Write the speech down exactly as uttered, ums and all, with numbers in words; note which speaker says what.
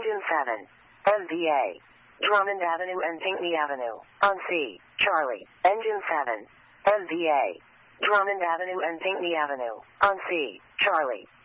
Speaker 1: Engine seven. M V A. Drummond Avenue and Pinckney Avenue. On C. Charlie. Engine seven. M V A. Drummond Avenue and Pinckney Avenue. On C. Charlie.